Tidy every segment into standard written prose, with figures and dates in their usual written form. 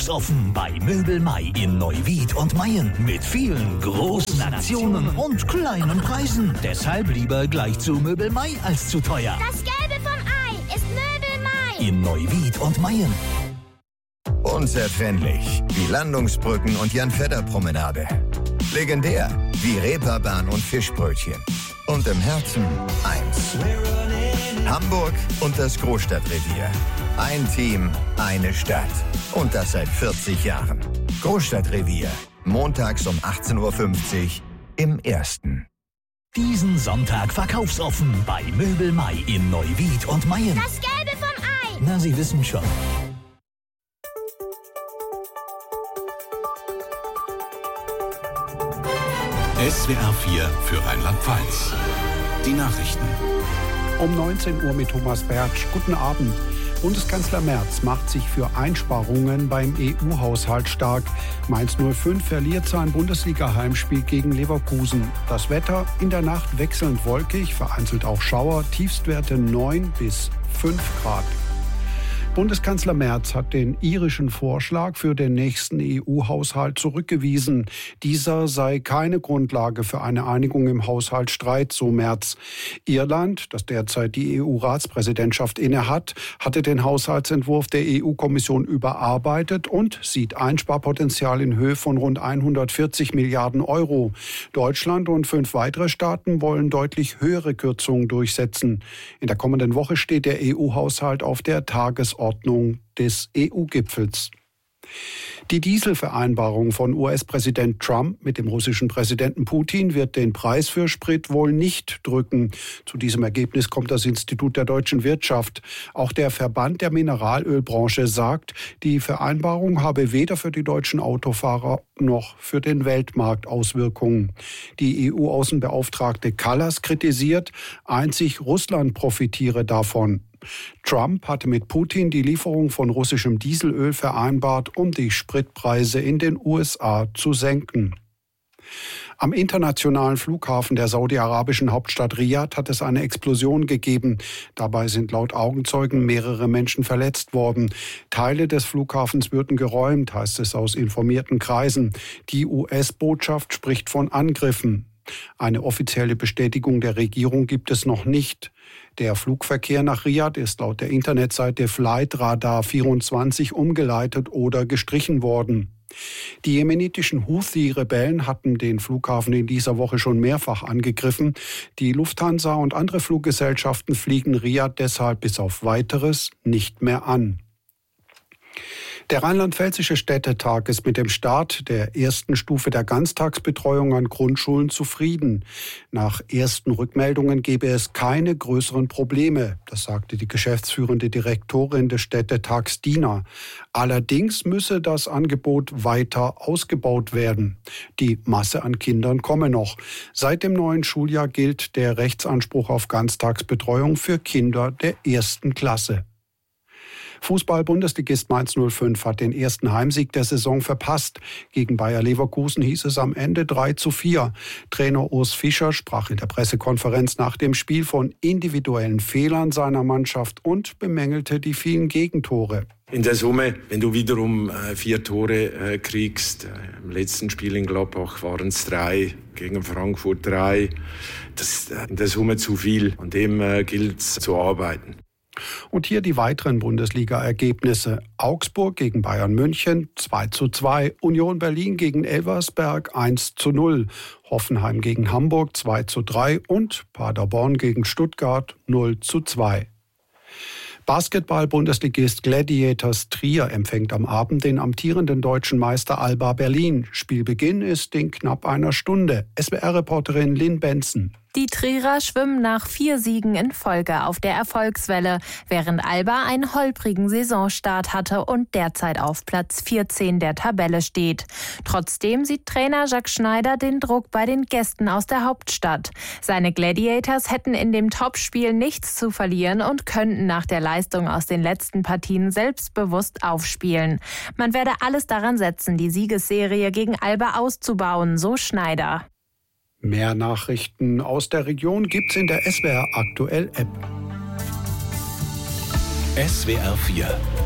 Offen bei Möbel Mai in Neuwied und Mayen mit vielen großen Aktionen und kleinen Preisen. Deshalb lieber gleich zu Möbel Mai als zu teuer. Das Gelbe vom Ei ist Möbel Mai In Neuwied und Mayen. Unzertrennlich wie Landungsbrücken und Jan-Fedder-Promenade. Legendär wie Reeperbahn und Fischbrötchen. Und im Herzen eins. Hamburg und das Großstadtrevier. Ein Team, eine Stadt. Und das seit 40 Jahren. Großstadtrevier. Montags um 18.50 Uhr im Ersten. Diesen Sonntag verkaufsoffen bei Möbel Mai in Neuwied und Mayen. Das Gelbe vom Ei. Na, Sie wissen schon. SWR 4 für Rheinland-Pfalz. Die Nachrichten. Um 19 Uhr mit Thomas Bertsch. Guten Abend. Bundeskanzler Merz macht sich für Einsparungen beim EU-Haushalt stark. Mainz 05 verliert sein Bundesliga-Heimspiel gegen Leverkusen. Das Wetter in der Nacht wechselnd wolkig, vereinzelt auch Schauer, Tiefstwerte 9 bis 5 Grad. Bundeskanzler Merz hat den irischen Vorschlag für den nächsten EU-Haushalt zurückgewiesen. Dieser sei keine Grundlage für eine Einigung im Haushaltsstreit, so Merz. Irland, das derzeit die EU-Ratspräsidentschaft innehat, hatte den Haushaltsentwurf der EU-Kommission überarbeitet und sieht Einsparpotenzial in Höhe von rund 140 Milliarden Euro. Deutschland und 5 weitere Staaten wollen deutlich höhere Kürzungen durchsetzen. In der kommenden Woche steht der EU-Haushalt auf der Tagesordnung des EU-Gipfels. Die Dieselvereinbarung von US-Präsident Trump mit dem russischen Präsidenten Putin wird den Preis für Sprit wohl nicht drücken. Zu diesem Ergebnis kommt das Institut der deutschen Wirtschaft. Auch der Verband der Mineralölbranche sagt, die Vereinbarung habe weder für die deutschen Autofahrer noch für den Weltmarkt Auswirkungen. Die EU-Außenbeauftragte Kallas kritisiert, einzig Russland profitiere davon. Trump hatte mit Putin die Lieferung von russischem Dieselöl vereinbart, um die Spritpreise in den USA zu senken. Am internationalen Flughafen der saudi-arabischen Hauptstadt Riad hat es eine Explosion gegeben. Dabei sind laut Augenzeugen mehrere Menschen verletzt worden. Teile des Flughafens würden geräumt, heißt es aus informierten Kreisen. Die US-Botschaft spricht von Angriffen. Eine offizielle Bestätigung der Regierung gibt es noch nicht. Der Flugverkehr nach Riad ist laut der Internetseite Flightradar24 umgeleitet oder gestrichen worden. Die jemenitischen Houthi-Rebellen hatten den Flughafen in dieser Woche schon mehrfach angegriffen. Die Lufthansa und andere Fluggesellschaften fliegen Riad deshalb bis auf Weiteres nicht mehr an. Der Rheinland-Pfälzische Städtetag ist mit dem Start der ersten Stufe der Ganztagsbetreuung an Grundschulen zufrieden. Nach ersten Rückmeldungen gebe es keine größeren Probleme, das sagte die geschäftsführende Direktorin des Städtetags Dina. Allerdings müsse das Angebot weiter ausgebaut werden. Die Masse an Kindern komme noch. Seit dem neuen Schuljahr gilt der Rechtsanspruch auf Ganztagsbetreuung für Kinder der ersten Klasse. Fußball-Bundesligist Mainz 05 hat den ersten Heimsieg der Saison verpasst. Gegen Bayer Leverkusen hieß es am Ende 3:4. Trainer Urs Fischer sprach in der Pressekonferenz nach dem Spiel von individuellen Fehlern seiner Mannschaft und bemängelte die vielen Gegentore. In der Summe, wenn du wiederum 4 Tore kriegst, im letzten Spiel in Gladbach waren es 3, gegen Frankfurt 3, das ist in der Summe zu viel. An dem gilt es zu arbeiten. Und hier die weiteren Bundesliga-Ergebnisse. Augsburg gegen Bayern München 2:2, Union Berlin gegen Elversberg 1:0, Hoffenheim gegen Hamburg 2:3 und Paderborn gegen Stuttgart 0:2. Basketball-Bundesligist Gladiators Trier empfängt am Abend den amtierenden deutschen Meister Alba Berlin. Spielbeginn ist in knapp einer Stunde. SWR-Reporterin Lynn Benson. Die Trierer schwimmen nach 4 Siegen in Folge auf der Erfolgswelle, während Alba einen holprigen Saisonstart hatte und derzeit auf Platz 14 der Tabelle steht. Trotzdem sieht Trainer Jacques Schneider den Druck bei den Gästen aus der Hauptstadt. Seine Gladiators hätten in dem Topspiel nichts zu verlieren und könnten nach der Leistung aus den letzten Partien selbstbewusst aufspielen. Man werde alles daran setzen, die Siegesserie gegen Alba auszubauen, so Schneider. Mehr Nachrichten aus der Region gibt's in der SWR Aktuell App. SWR 4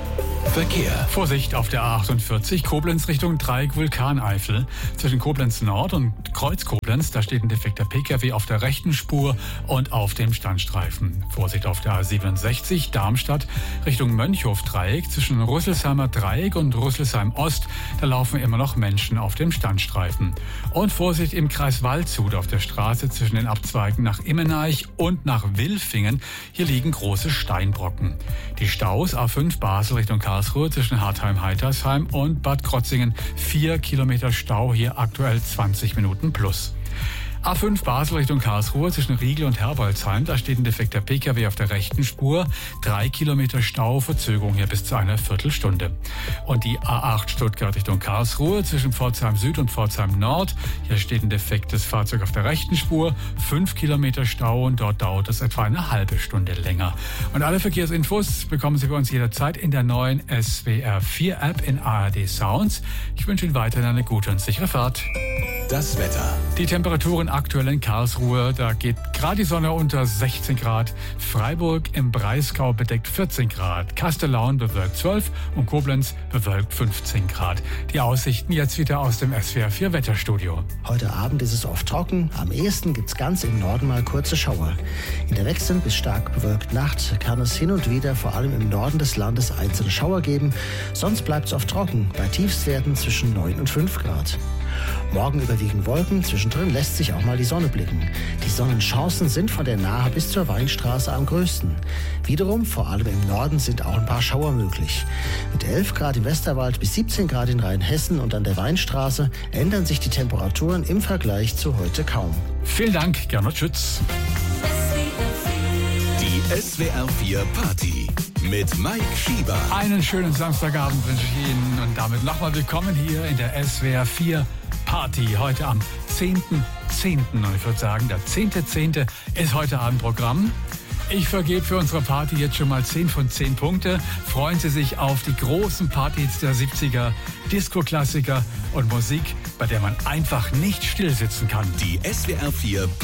Verkehr. Vorsicht auf der A48 Koblenz Richtung Dreieck Vulkaneifel. Zwischen Koblenz Nord und Kreuz Koblenz, da steht ein defekter Pkw auf der rechten Spur und auf dem Standstreifen. Vorsicht auf der A67 Darmstadt Richtung Mönchhof Dreieck. Zwischen Rüsselsheimer Dreieck und Rüsselsheim Ost, da laufen immer noch Menschen auf dem Standstreifen. Und Vorsicht im Kreis Waldshut auf der Straße zwischen den Abzweigen nach Immenaich und nach Wilfingen. Hier liegen große Steinbrocken. Die Staus A5 Basel Richtung Karlsruhe zwischen Hartheim-Heitersheim und Bad Krotzingen. 4 Kilometer Stau, hier aktuell 20 Minuten plus. A5 Basel Richtung Karlsruhe zwischen Riegel und Herbolzheim. Da steht ein defekter Pkw auf der rechten Spur. 3 Kilometer Stau, Verzögerung hier bis zu einer Viertelstunde. Und die A8 Stuttgart Richtung Karlsruhe zwischen Pforzheim Süd und Pforzheim Nord. Hier steht ein defektes Fahrzeug auf der rechten Spur. 5 Kilometer Stau und dort dauert es etwa eine halbe Stunde länger. Und alle Verkehrsinfos bekommen Sie bei uns jederzeit in der neuen SWR4 App in ARD Sounds. Ich wünsche Ihnen weiterhin eine gute und sichere Fahrt. Das Wetter. Die Temperaturen aktuell in Karlsruhe, da geht gerade die Sonne unter 16 Grad. Freiburg im Breisgau bedeckt 14 Grad. Kastellaun bewölkt 12 und Koblenz bewölkt 15 Grad. Die Aussichten jetzt wieder aus dem SWR4 Wetterstudio. Heute Abend ist es oft trocken. Am ehesten gibt es ganz im Norden mal kurze Schauer. In der wechselnd bis stark bewölkten Nacht kann es hin und wieder vor allem im Norden des Landes einzelne Schauer geben. Sonst bleibt es oft trocken, bei Tiefstwerten zwischen 9 und 5 Grad. Morgen überwiegend Wolken, zwischendrin lässt sich auch mal die Sonne blicken. Die Sonnenchancen sind von der Nahe bis zur Weinstraße am größten. Wiederum, vor allem im Norden, sind auch ein paar Schauer möglich. Mit 11 Grad im Westerwald bis 17 Grad in Rheinhessen und an der Weinstraße ändern sich die Temperaturen im Vergleich zu heute kaum. Vielen Dank, Gernot Schütz. Die SWR4 Party mit Mike Schieber. Einen schönen Samstagabend wünsche ich Ihnen und damit nochmal willkommen hier in der SWR4 Party. Heute am 10.10. Und ich würde sagen, der 10.10. ist heute Abend Programm. Ich vergebe für unsere Party jetzt schon mal 10 von 10 Punkte. Freuen Sie sich auf die großen Partys der 70er, Disco-Klassiker und Musik, bei der man einfach nicht still sitzen kann. Die SWR4 Party.